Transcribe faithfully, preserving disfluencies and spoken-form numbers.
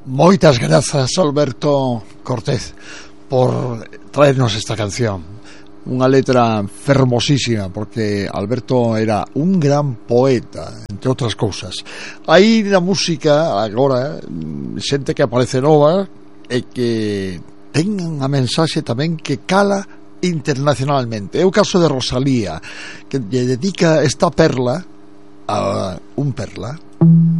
Moitas grazas, Alberto Cortés, por traernos esta canción. Unha letra fermosísima, porque Alberto era un gran poeta, entre outras cousas. Aí na música, agora, xente que aparece nova e que ten unha mensaxe tamén que cala internacionalmente. É o caso de Rosalía, que lle dedica esta perla a un perla.